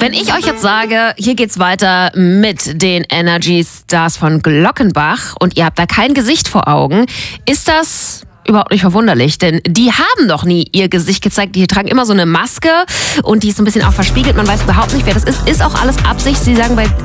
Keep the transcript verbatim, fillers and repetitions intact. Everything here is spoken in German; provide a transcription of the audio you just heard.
Wenn ich euch jetzt sage, hier geht's weiter mit den Energy Stars von Glockenbach und ihr habt da kein Gesicht vor Augen, ist das überhaupt nicht verwunderlich, denn die haben noch nie ihr Gesicht gezeigt. Die tragen immer so eine Maske und die ist so ein bisschen auch verspiegelt. Man weiß überhaupt nicht, wer das ist. Ist auch alles Absicht. Sie sagen bei